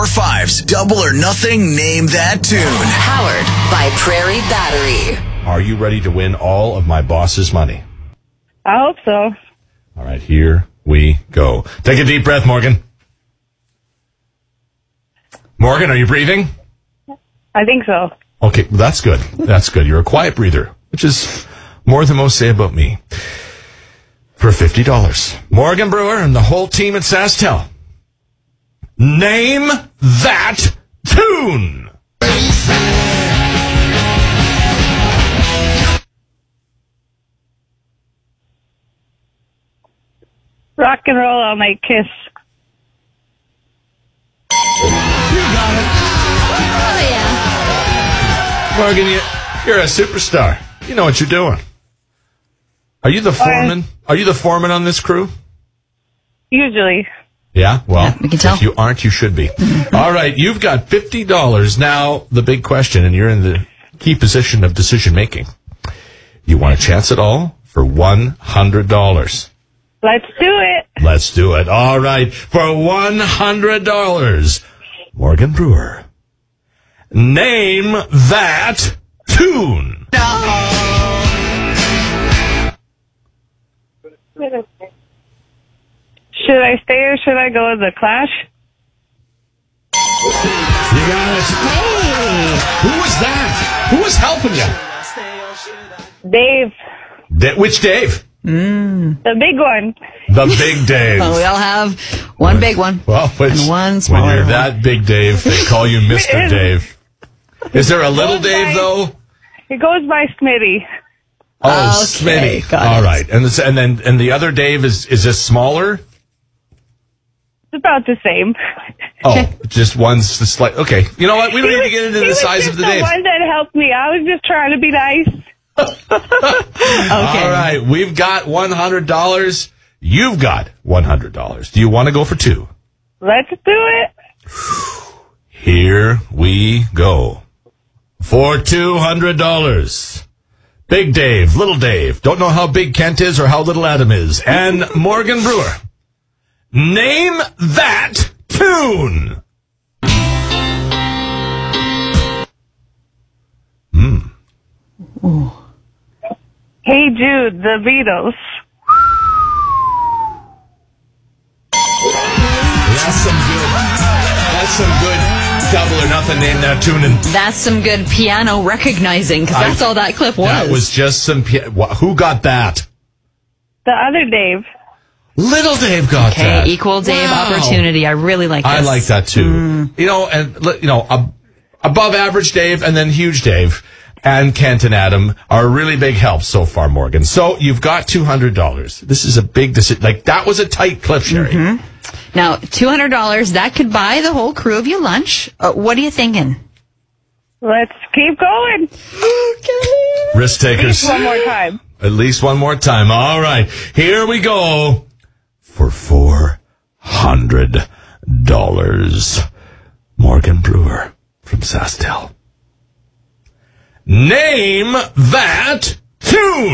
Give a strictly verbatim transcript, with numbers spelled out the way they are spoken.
Fives, double or nothing, name that tune. Powered by Prairie Battery. Are you ready to win all of my boss's money? I hope so. All right, here we go. Take a deep breath, Morgan. Morgan, are you breathing? I think so. Okay, well, that's good. That's good. You're a quiet breather, which is more than most say about me. For fifty dollars, Morgan Brewer and the whole team at SaskTel. Name that tune. Rock and roll all night, Kiss. Oh, yeah. Morgan, you, you're a superstar. You know what you're doing. Are you the foreman? Are you the foreman on this crew? Usually. Yeah, well, Yeah, we can tell. if you aren't, you should be. All right, you've got fifty dollars. Now, the big question, and you're in the key position of decision-making. You want a chance at all for one hundred dollars. Let's do it. Let's do it. All right, for one hundred dollars, Morgan Brewer, name that tune. Should I stay or should I go with the Clash? You got it. Hey. Who was that? Who was helping you? Dave. Da- which Dave? The big one. The big Dave. Well, we all have one big one. Well, which, And one when smaller you're one. that big Dave, they call you Mister Dave. Is there a little Goes Dave, by- though? It goes by Smitty. Oh, Okay, Smitty. got All it. right. And, this, and then and the other Dave, is, is this smaller? It's about the same. Oh, just one's the slight. Okay. You know what? We don't He need to was- get into he the was size just of the the Dave. one that helped me. I was just trying to be nice. Okay. All right. We've got one hundred dollars. You've got one hundred dollars. Do you want to go for two? Let's do it. Here we go. For two hundred dollars. Big Dave, Little Dave. Don't know how big Kent is or how little Adam is. And Morgan Brewer. Name that tune. Hey Jude, the Beatles. That's some good. That's some good double or nothing name that tune. And That's some good piano recognizing, because that's I- all that clip was. that was just some. Pi- wha- Who got that? The other Dave. Little Dave got Okay, that. equal Dave Wow. opportunity. I really like this. I like that too. You know, and li- you know, ab- above average Dave and then huge Dave and Kent and Adam are really big helps so far, Morgan. So you've got two hundred dollars. This is a big decision. Like, that was a tight clip, Sherry. Now, two hundred dollars, that could buy the whole crew of you lunch. Uh, what are you thinking? Let's keep going. Risk takers. One more time. At least one more time. All right. Here we go for four hundred dollars. Morgan Brewer from SaskTel. Name that tune.